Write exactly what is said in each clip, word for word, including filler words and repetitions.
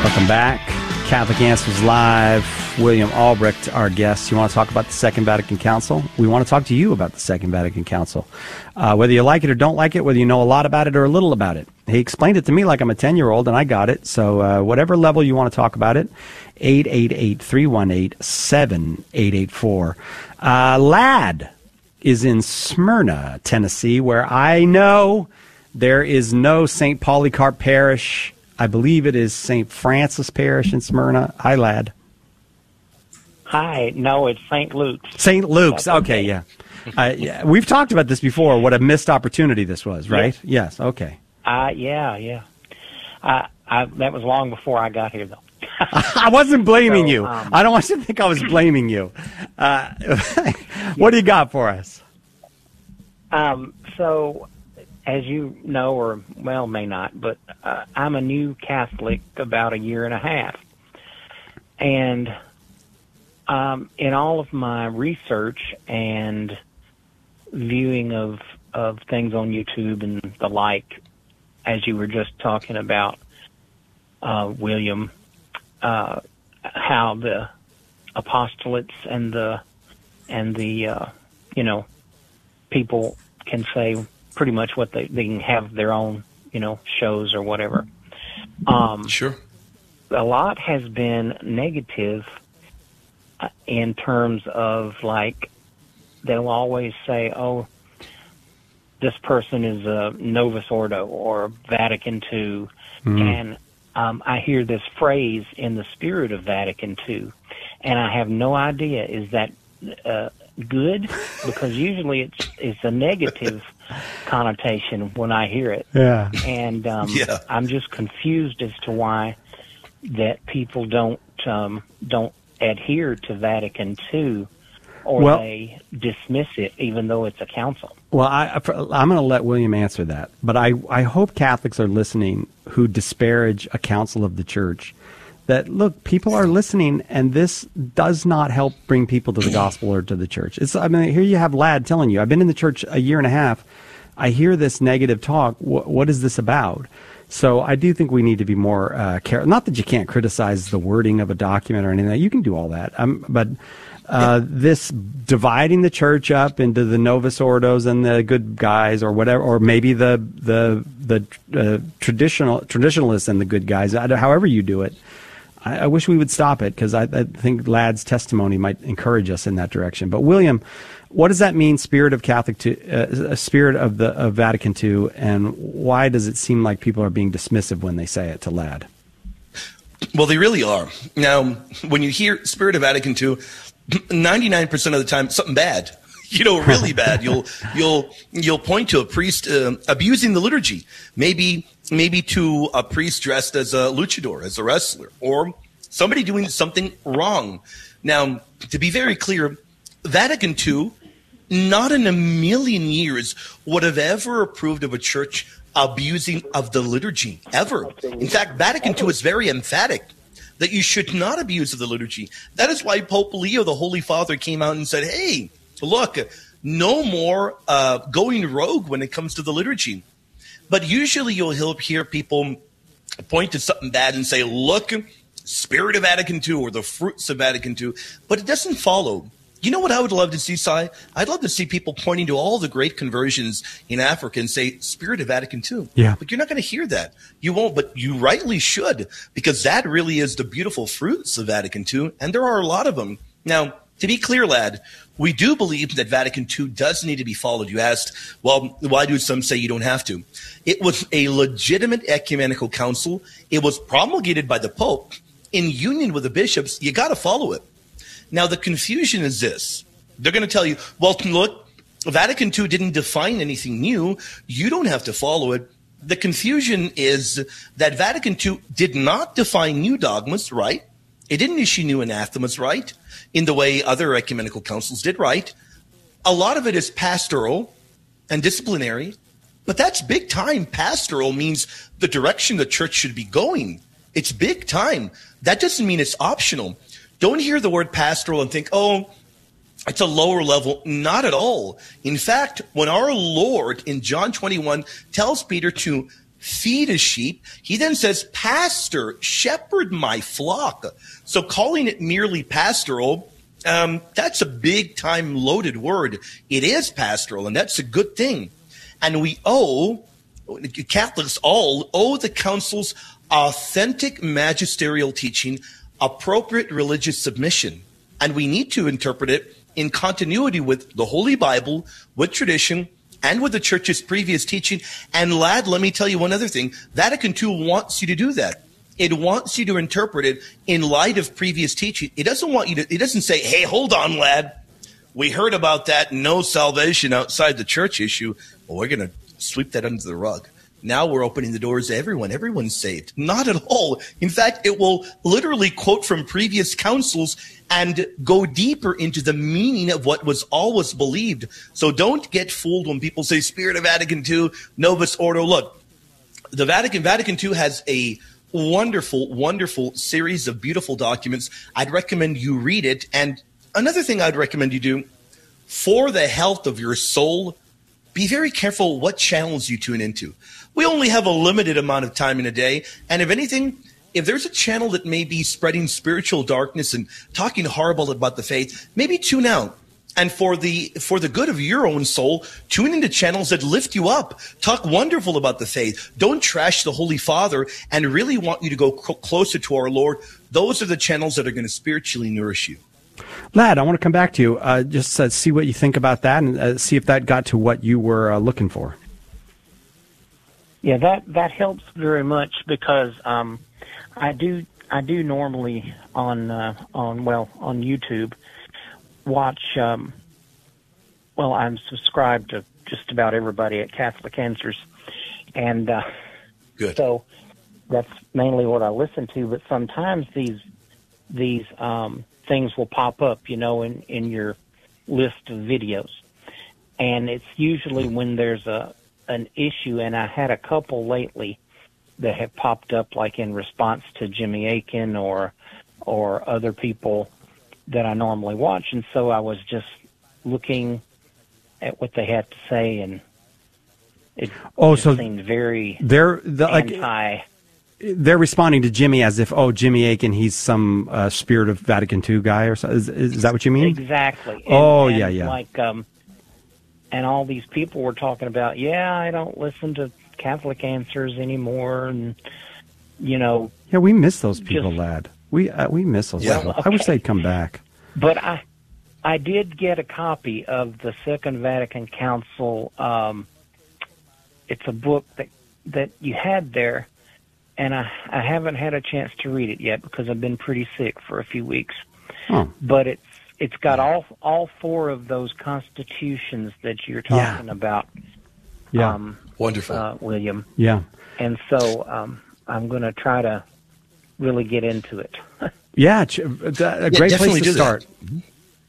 Welcome back. Catholic Answers Live. William Albrecht, our guest. You want to talk about the Second Vatican Council? We want to talk to you about the Second Vatican Council. Uh, whether you like it or don't like it, whether you know a lot about it or a little about it. He explained it to me like I'm a ten-year-old, and I got it. So uh, whatever level you want to talk about it, eight eight eight, three one eight, seven eight eight four. Uh, Ladd is in Smyrna, Tennessee, where I know there is no Saint Polycarp Parish. I believe it is Saint Francis Parish in Smyrna. Hi, Ladd. Hi. No, it's Saint Luke's. Saint Luke's. Okay, yeah. Uh, yeah. We've talked about this before, what a missed opportunity this was, right? Yes, yes okay. Uh, yeah, yeah. Uh, I, that was long before I got here, though. I wasn't blaming so, you. Um, I don't want you to think I was blaming you. Uh, what do you got for us? Um, so, as you know, or, well, may not, but uh, I'm a new Catholic about a year and a half. And um, in all of my research and viewing of, of things on YouTube and the like, as you were just talking about, uh, William, uh, how the apostolates and the, and the, uh, you know, people can say pretty much what they, they can have their own, you know, shows or whatever. Um, sure. A lot has been negative uh, in terms of, like, they'll always say, oh, this person is a Novus Ordo or Vatican two. Mm. And um, I hear this phrase in the spirit of Vatican two, and I have no idea, is that uh, good? Because usually it's it's a negative connotation when I hear it. Yeah. And um, yeah. I'm just confused as to why that people don't um, don't adhere to Vatican two, or well, they dismiss it even though it's a council. Well, I, I'm going to let William answer that, but I, I hope Catholics are listening who disparage a council of the church. That, look, people are listening, and this does not help bring people to the gospel or to the church. It's, I mean, here you have Ladd telling you, I've been in the church a year and a half. I hear this negative talk. What, what is this about? So I do think we need to be more uh, careful. Not that you can't criticize the wording of a document or anything. You can do all that. Um, but uh, this dividing the church up into the Novus Ordos and the good guys, or whatever, or maybe the the the uh, traditional traditionalists and the good guys. However you do it. I wish we would stop it, because I, I think Ladd's testimony might encourage us in that direction. But William, what does that mean, spirit of Catholic to uh, spirit of the of Vatican two, and why does it seem like people are being dismissive when they say it to Ladd? Well, they really are. Now, when you hear spirit of Vatican two, ninety-nine percent of the time, it's something bad. You know, really bad. You'll you'll you'll point to a priest uh, abusing the liturgy, maybe maybe to a priest dressed as a luchador, as a wrestler, or somebody doing something wrong. Now, to be very clear, Vatican two, not in a million years would have ever approved of a church abusing of the liturgy, ever. In fact, Vatican two is very emphatic that you should not abuse of the liturgy. That is why Pope Leo, the Holy Father, came out and said, hey, look, no more uh, going rogue when it comes to the liturgy. But usually you'll hear people point to something bad and say, look, spirit of Vatican two or the fruits of Vatican two. But it doesn't follow. You know what I would love to see, Si? I'd love to see people pointing to all the great conversions in Africa and say, spirit of Vatican two. Yeah. But you're not going to hear that. You won't, but you rightly should, because that really is the beautiful fruits of Vatican two, and there are a lot of them. Now, to be clear, Ladd, we do believe that Vatican two does need to be followed. You asked, well, why do some say you don't have to? It was a legitimate ecumenical council. It was promulgated by the Pope in union with the bishops. You got to follow it. Now, the confusion is this. They're going to tell you, well, look, Vatican two didn't define anything new. You don't have to follow it. The confusion is that Vatican two did not define new dogmas, right? It didn't issue new anathemas, right? In the way other ecumenical councils did, right? A lot of it is pastoral and disciplinary, but that's big time. Pastoral means the direction the church should be going. It's big time. That doesn't mean it's optional. Don't hear the word pastoral and think, oh, it's a lower level. Not at all. In fact, when our Lord in John twenty-one tells Peter to feed a sheep. He then says, pastor, shepherd my flock. So calling it merely pastoral, um, that's a big time loaded word. It is pastoral, and that's a good thing. And we owe, Catholics all owe the council's authentic magisterial teaching appropriate religious submission. And we need to interpret it in continuity with the Holy Bible, with tradition, and with the Church's previous teaching. And lad, let me tell you one other thing. Vatican two wants you to do that. It wants you to interpret it in light of previous teaching. It doesn't want you to, it doesn't say, hey, hold on, lad. We heard about that no salvation outside the church issue. Well, we're going to sweep that under the rug. Now we're opening the doors to everyone. Everyone's saved. Not at all. In fact, it will literally quote from previous councils and go deeper into the meaning of what was always believed. So don't get fooled when people say Spirit of Vatican two, Novus Ordo. Look, the Vatican, Vatican two has a wonderful, wonderful series of beautiful documents. I'd recommend you read it. And another thing I'd recommend you do, for the health of your soul, be very careful what channels you tune into. We only have a limited amount of time in a day. And if anything, if there's a channel that may be spreading spiritual darkness and talking horrible about the faith, maybe tune out. And for the for the good of your own soul, tune into channels that lift you up. Talk wonderful about the faith. Don't trash the Holy Father and really want you to go cl- closer to our Lord. Those are the channels that are going to spiritually nourish you. Lad, I want to come back to you. Uh, just uh, see what you think about that and uh, see if that got to what you were uh, looking for. Yeah, that, that helps very much because um, I do I do normally on uh, on well on YouTube watch. Um, well, I'm subscribed to just about everybody at Catholic Answers, and uh, Good. So that's mainly what I listen to. But sometimes these these um, things will pop up, you know, in, in your list of videos, and it's usually when there's a an issue, and I had a couple lately that have popped up, like in response to Jimmy Akin or or other people that I normally watch, and so I was just looking at what they had to say, and it oh, just so seemed very they're the, anti. Like, they're responding to Jimmy as if, oh, Jimmy Akin, he's some uh, Spirit of Vatican two guy, or so. Is, is that what you mean? Exactly. And, oh, and yeah, yeah. Like, um, and all these people were talking about, yeah, I don't listen to Catholic Answers anymore, and you know. Yeah, we miss those people, just, lad. We uh, we miss those yeah. people. Okay. I wish they'd come back. But I, I did get a copy of the Second Vatican Council. Um, it's a book that that you had there, and I I haven't had a chance to read it yet because I've been pretty sick for a few weeks. Oh. But it's it's got all all four of those constitutions that you're talking Yeah. about. Yeah. Um, Wonderful. uh, William. Yeah. And so um, I'm going to try to really get into it. Yeah, ch- a great yeah, place to do start. That.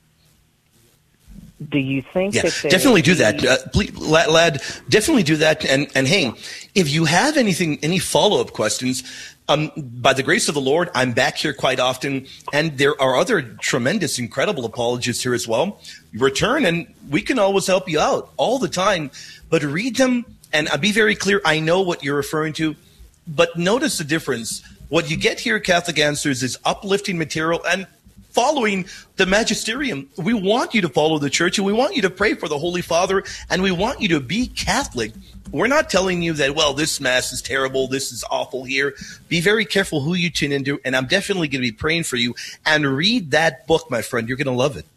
Do you think Yeah, that there definitely would do be- that, uh, please, lad, lad. Definitely do that. And and hey, if you have anything, any follow up questions, um, by the grace of the Lord, I'm back here quite often, and there are other tremendous, incredible apologists here as well. Return, and we can always help you out all the time. But read them, and I'll be very clear. I know what you're referring to, but notice the difference. What you get here at Catholic Answers is uplifting material and following the magisterium. We want you to follow the church, and we want you to pray for the Holy Father, and we want you to be Catholic. We're not telling you that, well, this Mass is terrible, this is awful here. Be very careful who you tune into, and I'm definitely going to be praying for you. And read that book, my friend. You're going to love it.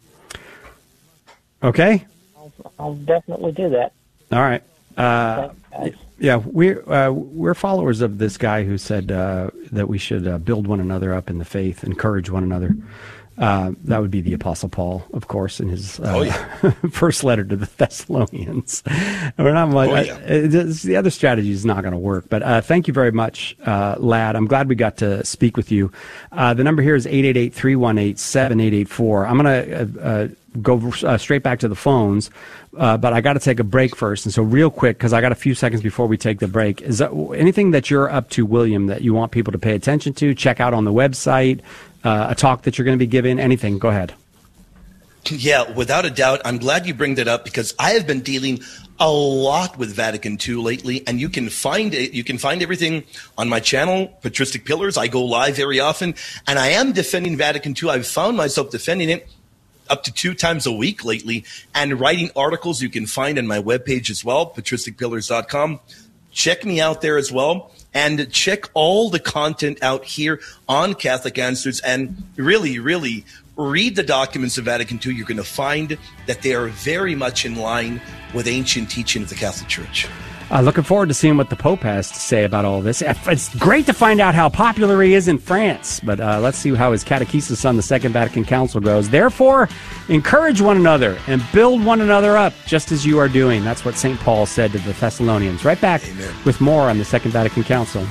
Okay? I'll, I'll definitely do that. All right. Uh, Thanks, guys. yeah, we're, uh, we're followers of this guy who said uh, that we should uh, build one another up in the faith, encourage one another. Uh, that would be the Apostle Paul, of course, in his uh, Oh, yeah. first letter to the Thessalonians. We're not much. Oh, yeah. I, it, the other strategy is not going to work. But uh, thank you very much, uh, Lad. I'm glad we got to speak with you. Uh, the number here is eight eight eight, three one eight, seven eight eight four. I'm going to uh, uh, go uh, straight back to the phones, uh, but I got to take a break first. And so real quick, because I got a few seconds before we take the break, is that anything that you're up to, William, that you want people to pay attention to, check out on the website, uh, a talk that you're going to be giving, anything? Go ahead. Yeah, without a doubt. I'm glad you bring that up because I have been dealing a lot with Vatican two lately, and you can find it. You can find everything on my channel, Patristic Pillars. I go live very often, and I am defending Vatican two. I've found myself defending it up to two times a week lately, and writing articles you can find on my webpage as well, patristic pillars dot com. Check me out there as well, and check all the content out here on Catholic Answers, and really, really read the documents of Vatican two. You're going to find that they are very much in line with ancient teaching of the Catholic Church. Uh, looking forward to seeing what the Pope has to say about all this. It's great to find out how popular he is in France, but uh, let's see how his catechesis on the Second Vatican Council goes. Therefore, encourage one another and build one another up, just as you are doing. That's what Saint Paul said to the Thessalonians. Right back Amen. With more on the Second Vatican Council.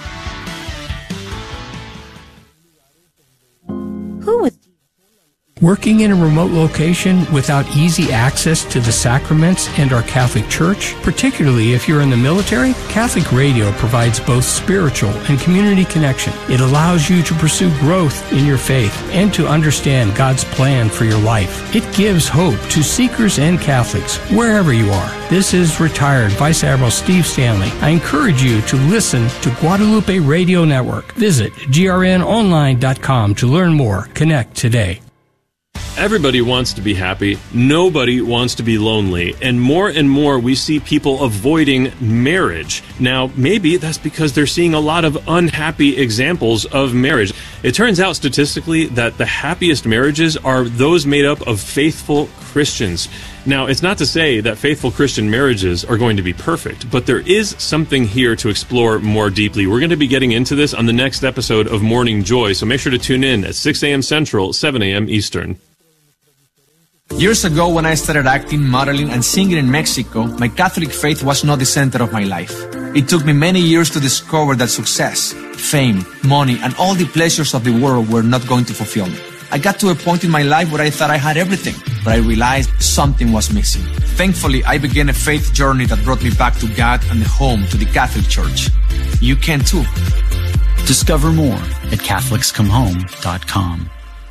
Who was working in a remote location without easy access to the sacraments and our Catholic Church? Particularly if you're in the military, Catholic Radio provides both spiritual and community connection. It allows you to pursue growth in your faith and to understand God's plan for your life. It gives hope to seekers and Catholics wherever you are. This is retired Vice Admiral Steve Stanley. I encourage you to listen to Guadalupe Radio Network. Visit G R N online dot com to learn more. Connect today. Everybody wants to be happy. Nobody wants to be lonely. And more and more we see people avoiding marriage. Now, maybe that's because they're seeing a lot of unhappy examples of marriage. It turns out statistically that the happiest marriages are those made up of faithful Christians. Now, it's not to say that faithful Christian marriages are going to be perfect, but there is something here to explore more deeply. We're going to be getting into this on the next episode of Morning Joy, so make sure to tune in at six a.m. Central, seven a.m. Eastern. Years ago, when I started acting, modeling, and singing in Mexico, my Catholic faith was not the center of my life. It took me many years to discover that success, fame, money, and all the pleasures of the world were not going to fulfill me. I got to a point in my life where I thought I had everything, but I realized something was missing. Thankfully, I began a faith journey that brought me back to God and home to the Catholic Church. You can too. Discover more at Catholics Come Home dot com.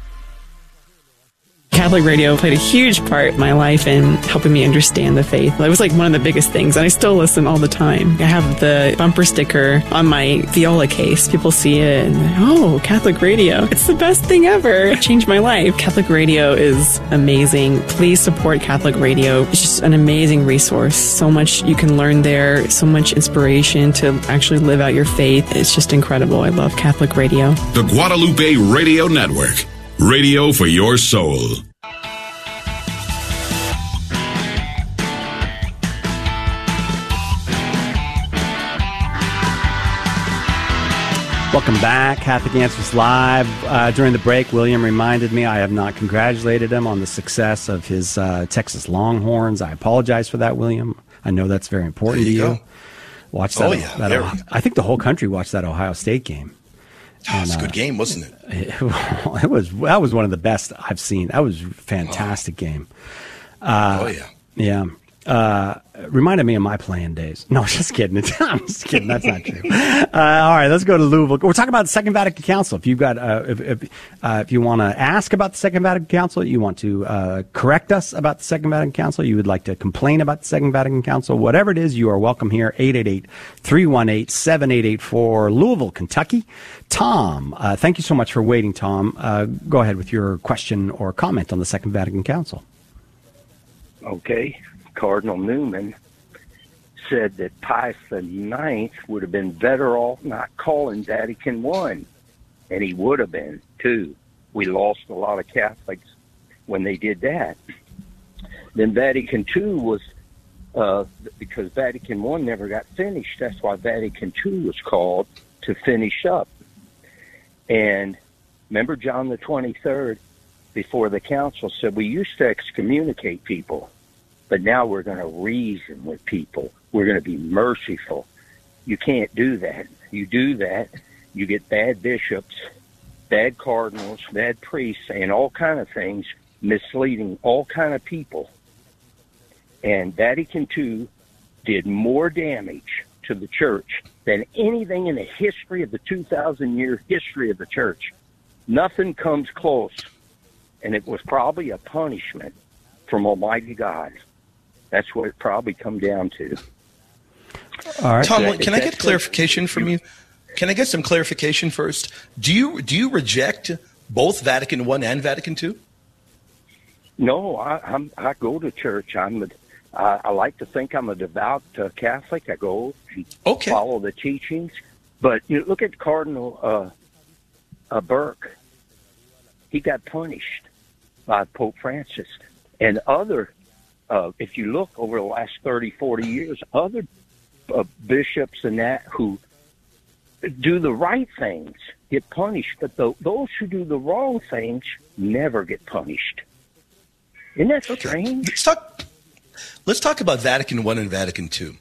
Catholic radio played a huge part in my life in helping me understand the faith. It was like one of the biggest things, and I still listen all the time. I have the bumper sticker on my viola case. People see it and, oh, Catholic radio. It's the best thing ever. It changed my life. Catholic radio is amazing. Please support Catholic radio. It's just an amazing resource. So much you can learn there, so much inspiration to actually live out your faith. It's just incredible. I love Catholic radio. The Guadalupe Radio Network. Radio for your soul. Welcome back, Catholic Answers Live. Uh, during the break, William reminded me I have not congratulated him on the success of his uh, Texas Longhorns. I apologize for that, William. I know that's very important there you to you. Go. Watch that. Oh, yeah. that There, I think the whole country watched that Ohio State game. Oh, it's a good game, wasn't it? It, it was. That was one of the best I've seen. That was a fantastic oh. game. Uh, oh, yeah. Yeah. Uh, reminded me of my playing days. No, just kidding. I'm just kidding. That's not true. Uh, all right, let's go to Louisville. We're talking about the Second Vatican Council. If you've got, uh, if if, uh, if you want to ask about the Second Vatican Council, you want to uh, correct us about the Second Vatican Council, you would like to complain about the Second Vatican Council, whatever it is, you are welcome here. eight eight eight, three one eight, seven eight eight four, Louisville, Kentucky. Tom, uh, thank you so much for waiting, Tom. Uh, go ahead with your question or comment on the Second Vatican Council. Okay. Cardinal Newman said that Pius the Ninth would have been better off not calling Vatican One, and he would have been too. We lost a lot of Catholics when they did that. Then Vatican Two was uh, because Vatican One never got finished. That's why Vatican Two was called, to finish up. And remember, John the twenty-third, before the council, said we used to excommunicate people, but now we're going to reason with people. We're going to be merciful. You can't do that. You do that, you get bad bishops, bad cardinals, bad priests, saying all kind of things, misleading all kind of people. And Vatican Two did more damage to the church than anything in the history of the two thousand year history of the church. Nothing comes close. And it was probably a punishment from Almighty God. That's what it probably come down to. All right. Tom, That- can I that's get clarification from you? Can I get some clarification first? Do you do you reject both Vatican One and Vatican Two? No, I, I'm, I go to church. I'm a, I, I like to think I'm a devout uh, Catholic. I go and Okay. follow the teachings. But you know, look at Cardinal uh, uh, Burke. He got punished by Pope Francis. And other, uh, if you look over the last thirty, forty years, other uh, bishops and that who do the right things get punished, but the, those who do the wrong things never get punished. Isn't that strange? Let's talk. Let's talk about Vatican One and Vatican Two.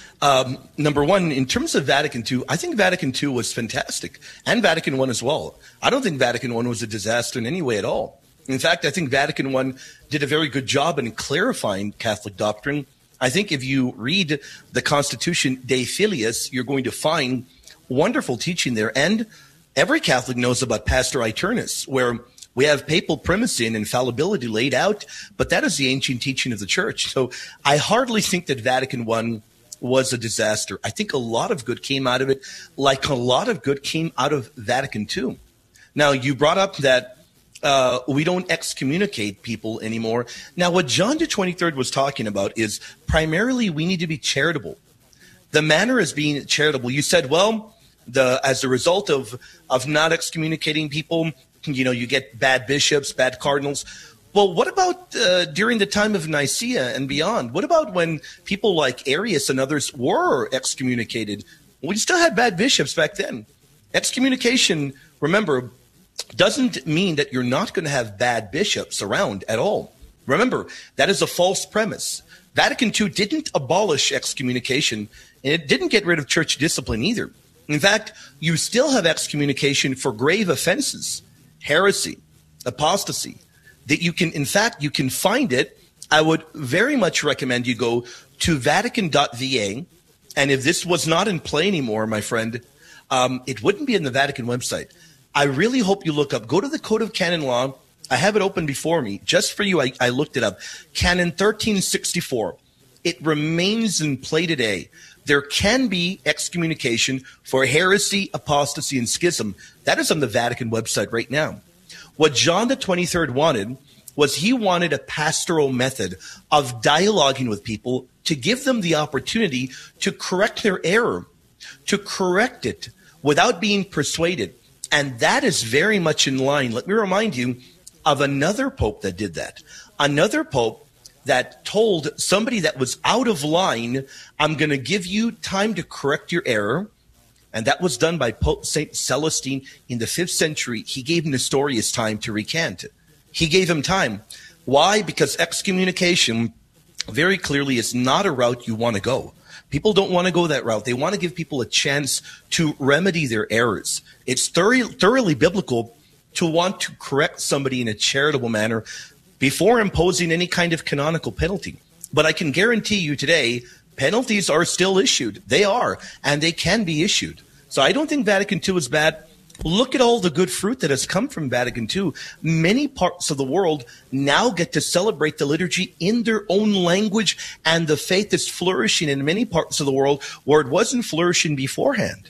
Um, number one, in terms of Vatican Two, I think Vatican Two was fantastic, and Vatican One as well. I don't think Vatican One was a disaster in any way at all. In fact, I think Vatican One did a very good job in clarifying Catholic doctrine. I think if you read the Constitution De Filius, you're going to find wonderful teaching there. And every Catholic knows about Pastor Aeternus, where we have papal primacy and infallibility laid out, but that is the ancient teaching of the Church. So I hardly think that Vatican One was a disaster. I think a lot of good came out of it, like a lot of good came out of Vatican Two. Now, you brought up that uh, we don't excommunicate people anymore. Now, what John the twenty-third was talking about is primarily we need to be charitable. The manner is being charitable. You said, well, the as a result of, of not excommunicating people, you know, you get bad bishops, bad cardinals. Well, what about uh, during the time of Nicaea and beyond? What about when people like Arius and others were excommunicated? We still had bad bishops back then. Excommunication, remember, doesn't mean that you're not going to have bad bishops around at all. Remember, that is a false premise. Vatican Two didn't abolish excommunication, and it didn't get rid of church discipline either. In fact, you still have excommunication for grave offenses, heresy, apostasy, that you can, in fact, you can find it. I would very much recommend you go to Vatican dot V A. And if this was not in play anymore, my friend, um, it wouldn't be in the Vatican website. I really hope you look up, go to the Code of Canon Law. I have it open before me. Just for you, I, I looked it up. Canon thirteen sixty-four. It remains in play today. There can be excommunication for heresy, apostasy, and schism. That is on the Vatican website right now. What John the twenty-third wanted was he wanted a pastoral method of dialoguing with people to give them the opportunity to correct their error, to correct it without being persuaded. And that is very much in line. Let me remind you of another pope that did that. Another pope that told somebody that was out of line, I'm going to give you time to correct your error. And that was done by Pope Saint Celestine in the fifth century. He gave Nestorius time to recant. He gave him time. Why? Because excommunication very clearly is not a route you want to go. People don't want to go that route. They want to give people a chance to remedy their errors. It's thoroughly, thoroughly biblical to want to correct somebody in a charitable manner before imposing any kind of canonical penalty. But I can guarantee you today, penalties are still issued. They are, and they can be issued. So I don't think Vatican Two is bad. Look at all the good fruit that has come from Vatican Two. Many parts of the world now get to celebrate the liturgy in their own language, and the faith is flourishing in many parts of the world where it wasn't flourishing beforehand.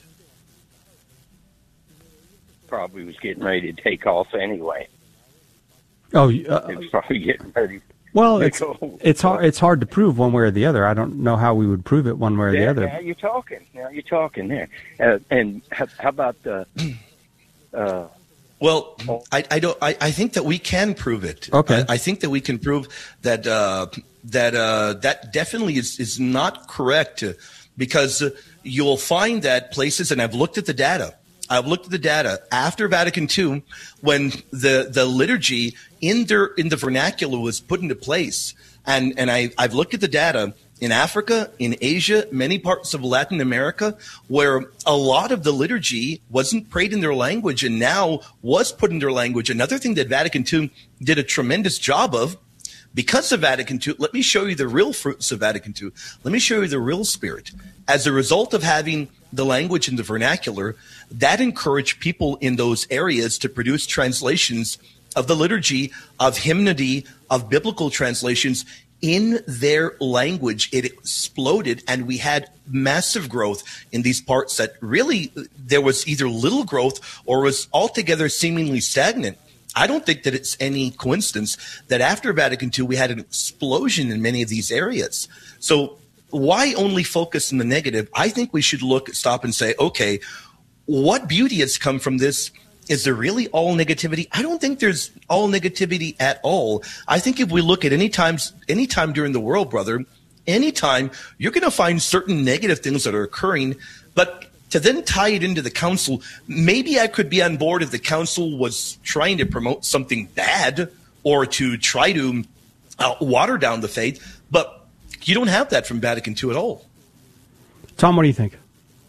Probably was getting ready to take off anyway. Oh, uh, it was probably getting ready. Well, it's it's hard it's hard to prove one way or the other. I don't know how we would prove it one way or yeah, the other. Now you're talking. Now you're talking there. Uh, and how, how about the? Uh, well, I, I don't. I, I think that we can prove it. Okay. I, I think that we can prove that uh, that uh, that definitely is is not correct, uh, because uh, you'll find that places, and I've looked at the data. I've looked at the data after Vatican Two, when the, the liturgy in their in the vernacular was put into place, and and I I've looked at the data in Africa, in Asia, many parts of Latin America, where a lot of the liturgy wasn't prayed in their language and now was put in their language. Another thing that Vatican Two did a tremendous job of, because of Vatican Two, let me show you the real fruits of Vatican Two. Let me show you the real spirit. As a result of having the language in the vernacular, that encouraged people in those areas to produce translations of the liturgy, of hymnody, of biblical translations in their language, it exploded, and we had massive growth in these parts that really there was either little growth or was altogether seemingly stagnant. I don't think that it's any coincidence that after Vatican Two, we had an explosion in many of these areas. So why only focus on the negative? I think we should look, stop and say, okay, what beauty has come from this? Is there really all negativity? I don't think there's all negativity at all. I think if we look at any times, any time during the world, brother, anytime, you're going to find certain negative things that are occurring. But to then tie it into the council, maybe I could be on board if the council was trying to promote something bad or to try to uh, water down the faith. But you don't have that from Vatican Two at all. Tom, what do you think?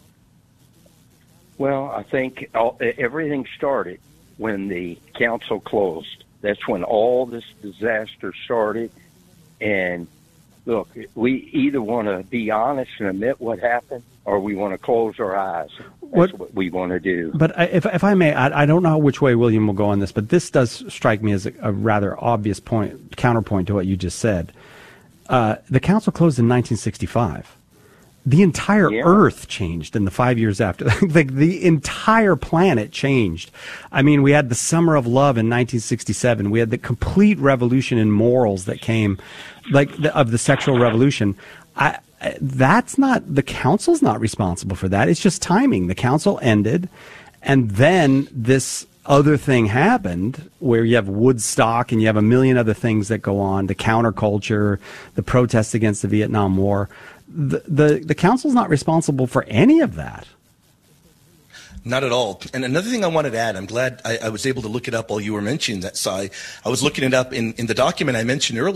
Well, I think all, everything started when the council closed. That's when all this disaster started. And look, we either want to be honest and admit what happened, or we want to close our eyes. That's what, what we want to do. But I, if, if I may, I, I don't know which way William will go on this, but this does strike me as a, a rather obvious point, counterpoint to what you just said. Uh, the council closed in nineteen sixty-five. The entire yeah. Earth changed in the five years after. Like the entire planet changed. I mean, we had the Summer of Love in nineteen sixty-seven. We had the complete revolution in morals that came, like the, of the sexual revolution. I, I, that's not, the council's not responsible for that. It's just timing. The council ended, and then this other thing happened where you have Woodstock and you have a million other things that go on, the counterculture, the protests against the Vietnam War. The, the the council's not responsible for any of that. Not at all. And another thing I wanted to add, I'm glad I, I was able to look it up while you were mentioning that, Si. I was looking it up in, in the document I mentioned earlier.